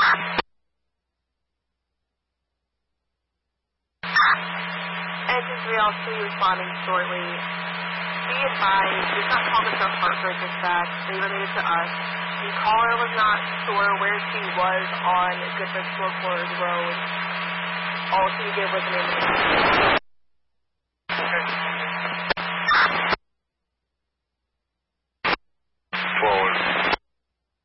Edges 3 will be responding shortly. Be advised, did not call the Hartford dispatch. They related to us. The caller was not sure where she was on Goodrich Shoreford Road. All she did was name it.